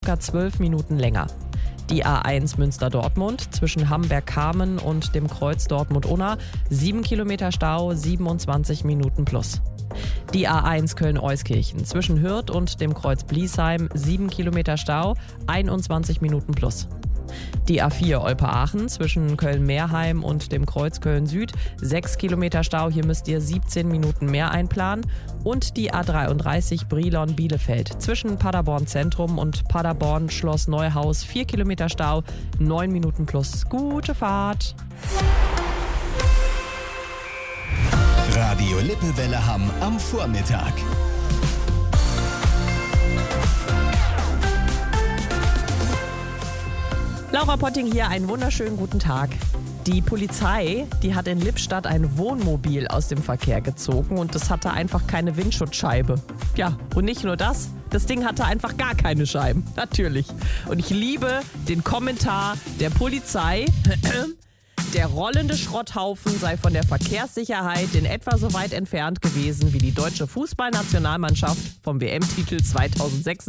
ca. 12 Minuten länger. Die A1 Münster-Dortmund zwischen Hamberg-Kamen und dem Kreuz Dortmund-Unna 7 Kilometer Stau, 27 Minuten plus. Die A1 Köln-Euskirchen zwischen Hürth und dem Kreuz Bliesheim 7 Kilometer Stau, 21 Minuten plus. Die A4 Olpe-Aachen zwischen Köln-Meerheim und dem Kreuz Köln-Süd 6 Kilometer Stau, hier müsst ihr 17 Minuten mehr einplanen. Und die A33 Brilon-Bielefeld zwischen Paderborn Zentrum und Paderborn Schloss Neuhaus 4 Kilometer Stau, 9 Minuten plus. Gute Fahrt! Radio Lippewelle Hamm am Vormittag. Laura Potting hier, einen wunderschönen guten Tag. Die Polizei, die hat in Lippstadt ein Wohnmobil aus dem Verkehr gezogen und das hatte einfach keine Windschutzscheibe. Ja, und nicht nur das Ding hatte einfach gar keine Scheiben, natürlich. Und ich liebe den Kommentar der Polizei. Der rollende Schrotthaufen sei von der Verkehrssicherheit in etwa so weit entfernt gewesen wie die deutsche Fußballnationalmannschaft vom WM-Titel 2006.